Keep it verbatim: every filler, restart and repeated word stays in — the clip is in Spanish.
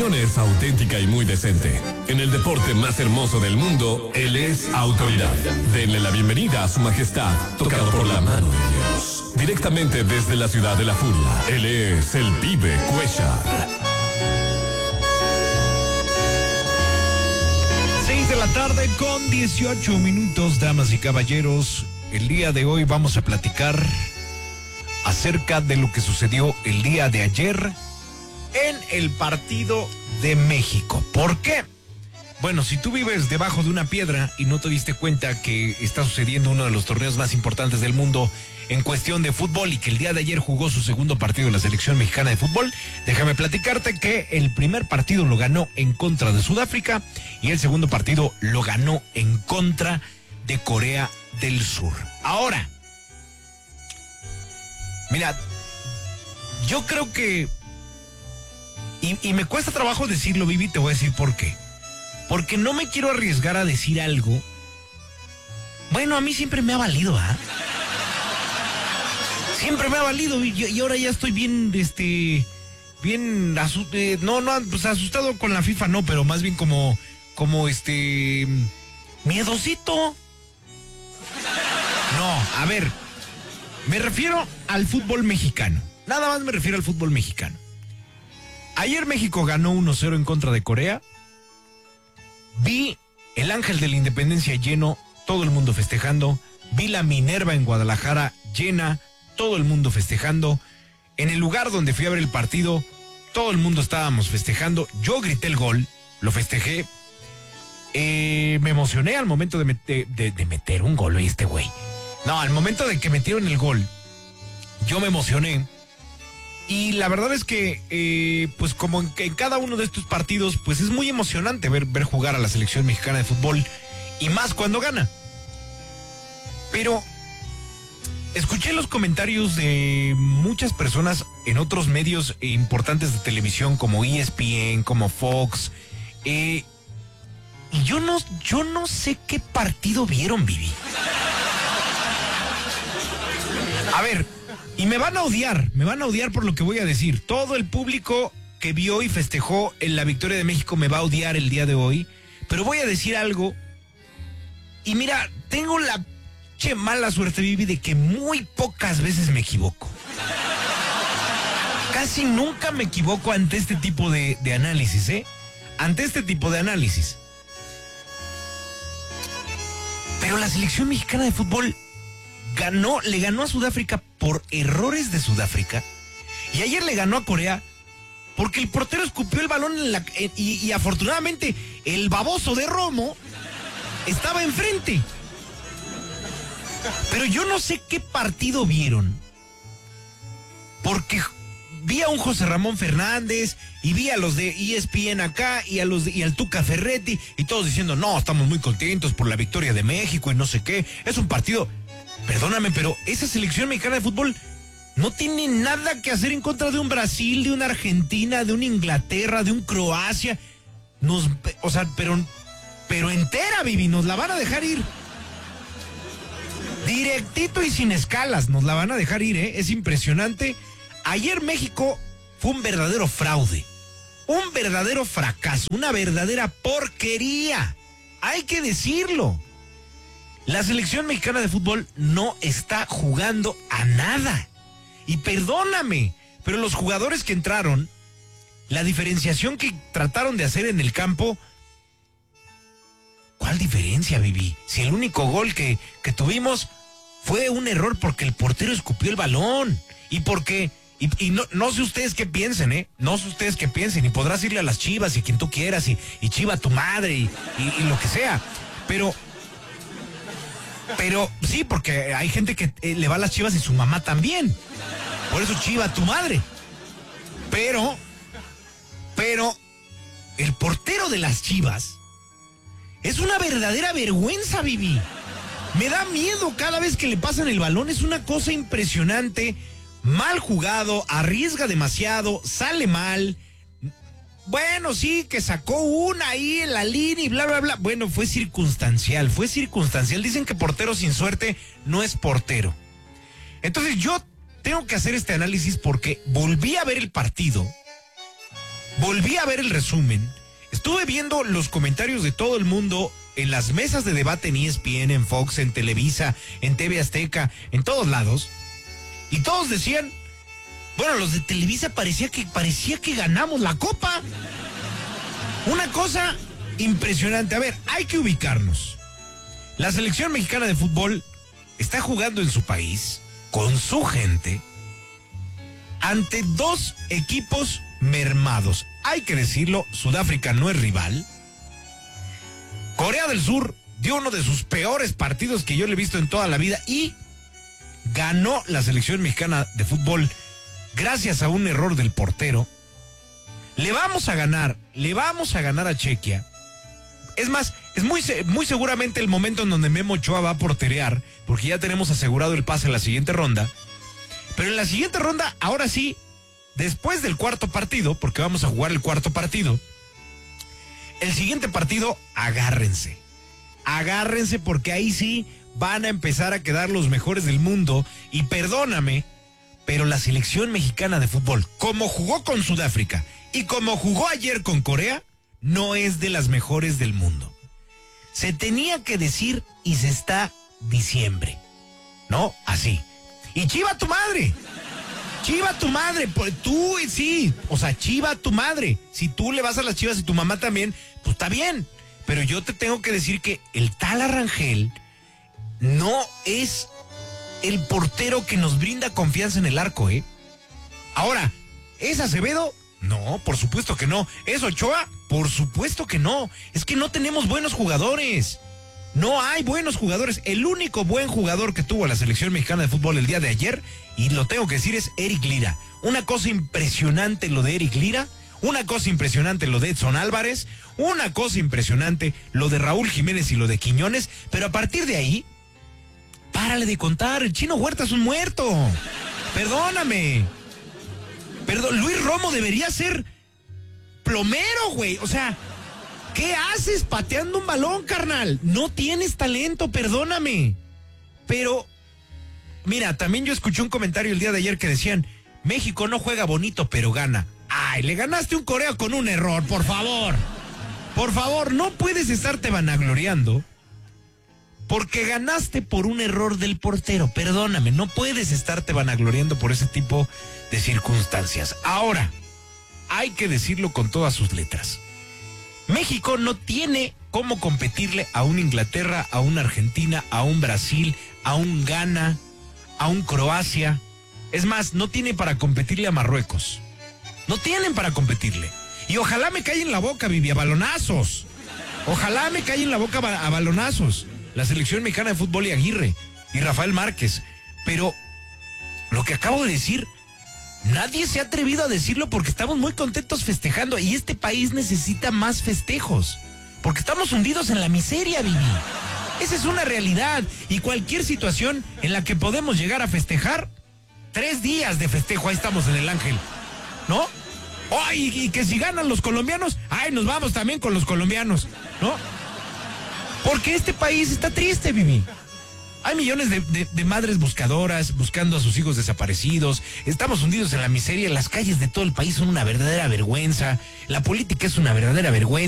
opinión es auténtica y muy decente. En el deporte más hermoso del mundo, él es autoridad. Denle la bienvenida a su majestad, tocado por la mano de Dios. Directamente desde la ciudad de la furia, él es el Pibe Cuellar. seis de la tarde con dieciocho minutos, damas y caballeros. El día de hoy vamos a platicar acerca de lo que sucedió el día de ayer en el partido de México. ¿Por qué? Bueno, si tú vives debajo de una piedra y no te diste cuenta que está sucediendo uno de los torneos más importantes del mundo en cuestión de fútbol y que el día de ayer jugó su segundo partido en la selección mexicana de fútbol, déjame platicarte que el primer partido lo ganó en contra de Sudáfrica y el segundo partido lo ganó en contra de Corea del Sur. Ahora, mira, yo creo que Y, y me cuesta trabajo decirlo, Vivi, te voy a decir por qué. Porque no me quiero arriesgar a decir algo. Bueno, a mí siempre me ha valido, ¿ah? ¿eh? Siempre me ha valido y, y ahora ya estoy bien, este, bien, asu eh, no, no, pues asustado con la FIFA, no, pero más bien como, como este, miedosito. No, a ver, me refiero al fútbol mexicano. Nada más me refiero al fútbol mexicano. Ayer México ganó uno cero en contra de Corea. Vi el Ángel de la Independencia lleno, todo el mundo festejando. Vi la Minerva en Guadalajara llena, todo el mundo festejando. En el lugar donde fui a ver el partido, todo el mundo estábamos festejando. Yo grité el gol, lo festejé. Eh, me emocioné al momento de, met- de, de meter un gol, este güey. No, al momento de que metieron el gol, yo me emocioné. Y la verdad es que, eh, pues como en, en cada uno de estos partidos, pues es muy emocionante ver, ver jugar a la selección mexicana de fútbol, y más cuando gana. Pero escuché los comentarios de muchas personas en otros medios importantes de televisión, como E S P N, como Fox, eh, y yo no, yo no sé qué partido vieron, Vivi. A ver, y me van a odiar, me van a odiar por lo que voy a decir. Todo el público que vio y festejó en la victoria de México me va a odiar el día de hoy. Pero voy a decir algo. Y mira, tengo la che mala suerte, Vivi, de que muy pocas veces me equivoco. Casi nunca me equivoco ante este tipo de, de análisis, ¿eh? Ante este tipo de análisis. Pero la selección mexicana de fútbol ganó, le ganó a Sudáfrica por errores de Sudáfrica, y ayer le ganó a Corea porque el portero escupió el balón en la, en, y, y afortunadamente el baboso de Romo estaba enfrente. Pero yo no sé qué partido vieron, porque vi a un José Ramón Fernández y vi a los de E S P N acá y a los de, y al Tuca Ferretti, y todos diciendo, no, estamos muy contentos por la victoria de México y no sé qué. Es un partido, perdóname, pero esa selección mexicana de fútbol no tiene nada que hacer en contra de un Brasil, de una Argentina, de una Inglaterra, de un Croacia. Nos, o sea, pero, pero entera, Vivi, nos la van a dejar ir. Directito y sin escalas, nos la van a dejar ir, ¿eh? Es impresionante. Ayer México fue un verdadero fraude, un verdadero fracaso, una verdadera porquería. Hay que decirlo. La selección mexicana de fútbol no está jugando a nada. Y perdóname, pero los jugadores que entraron, la diferenciación que trataron de hacer en el campo, ¿cuál diferencia, Vivi? Si el único gol que, que tuvimos fue un error porque el portero escupió el balón. Y porque, y, y no, no sé ustedes qué piensen, ¿eh? No sé ustedes qué piensen, y podrás irle a las Chivas y quien tú quieras, y, y Chiva a tu madre, y, y, y lo que sea. Pero... Pero sí, porque hay gente que eh, le va a las Chivas y su mamá también. Por eso Chiva a tu madre. Pero, pero, el portero de las Chivas es una verdadera vergüenza, Vivi. Me da miedo cada vez que le pasan el balón. Es una cosa impresionante. Mal jugado, arriesga demasiado, sale mal. Bueno, sí, que sacó una ahí en la línea y bla, bla, bla. Bueno, fue circunstancial, fue circunstancial. Dicen que portero sin suerte no es portero. Entonces yo tengo que hacer este análisis porque volví a ver el partido volví a ver el resumen, estuve viendo los comentarios de todo el mundo en las mesas de debate en E S P N, en Fox, en Televisa, en T V Azteca, en todos lados, y todos decían, bueno, los de Televisa parecía que, parecía que ganamos la copa. Una cosa impresionante. A ver, hay que ubicarnos. La selección mexicana de fútbol está jugando en su país, con su gente, ante dos equipos mermados. Hay que decirlo, Sudáfrica no es rival. Corea del Sur dio uno de sus peores partidos que yo le he visto en toda la vida y ganó la selección mexicana de fútbol gracias a un error del portero. Le vamos a ganar, le vamos a ganar a Chequia. Es más, es muy, muy seguramente el momento en donde Memo Ochoa va a porterear, porque ya tenemos asegurado el pase en la siguiente ronda. Pero en la siguiente ronda, ahora sí, después del cuarto partido, porque vamos a jugar el cuarto partido, el siguiente partido, agárrense. Agárrense porque ahí sí van a empezar a quedar los mejores del mundo. Y perdóname, pero la selección mexicana de fútbol, como jugó con Sudáfrica y como jugó ayer con Corea, no es de las mejores del mundo. Se tenía que decir y se está diciembre, ¿no? Así. Y chiva tu madre. Chiva tu madre. Tú sí. O sea, chiva tu madre. Si tú le vas a las Chivas y tu mamá también, pues está bien. Pero yo te tengo que decir que el Tala Rangel no es el portero que nos brinda confianza en el arco, ¿eh? Ahora, ¿es Acevedo? No, por supuesto que no. ¿Es Ochoa? Por supuesto que no. Es que no tenemos buenos jugadores. No hay buenos jugadores. El único buen jugador que tuvo la selección mexicana de fútbol el día de ayer, y lo tengo que decir, es Eric Lira. Una cosa impresionante lo de Eric Lira, una cosa impresionante lo de Edson Álvarez, una cosa impresionante lo de Raúl Jiménez y lo de Quiñones, pero a partir de ahí, párale de contar, el Chino Huerta es un muerto. Perdóname. Perdón, Luis Romo debería ser plomero, güey. O sea, ¿qué haces pateando un balón, carnal? No tienes talento, perdóname. Pero, mira, también yo escuché un comentario el día de ayer que decían, México no juega bonito, pero gana. Ay, le ganaste un Corea con un error, por favor. Por favor, no puedes estarte vanagloriando porque ganaste por un error del portero. Perdóname, no puedes estarte vanagloriando por ese tipo de circunstancias. Ahora, hay que decirlo con todas sus letras. México no tiene cómo competirle a un Inglaterra, a una Argentina, a un Brasil, a un Ghana, a un Croacia. Es más, no tiene para competirle a Marruecos. No tienen para competirle. Y ojalá me caiga en la boca, Vivi, a balonazos. Ojalá me caiga en la boca a balonazos la selección mexicana de fútbol y Aguirre y Rafael Márquez. Pero lo que acabo de decir, nadie se ha atrevido a decirlo porque estamos muy contentos festejando y este país necesita más festejos porque estamos hundidos en la miseria, Vivi. Esa es una realidad y cualquier situación en la que podemos llegar a festejar, tres días de festejo, ahí estamos en el Ángel, ¿no? Oh, y, y que si ganan los colombianos, ay, nos vamos también con los colombianos, ¿no? Porque este país está triste, Vivi. Hay millones de, de, de madres buscadoras buscando a sus hijos desaparecidos. Estamos hundidos en la miseria. Las calles de todo el país son una verdadera vergüenza. La política es una verdadera vergüenza.